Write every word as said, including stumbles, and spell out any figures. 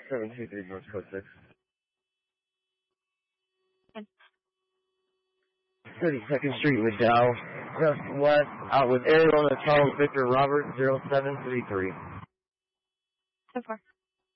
seven two three North Code six. thirty-second Street, McDowell. Just west, out with Arizona Charles Victor Robert, zero seven three three. So far.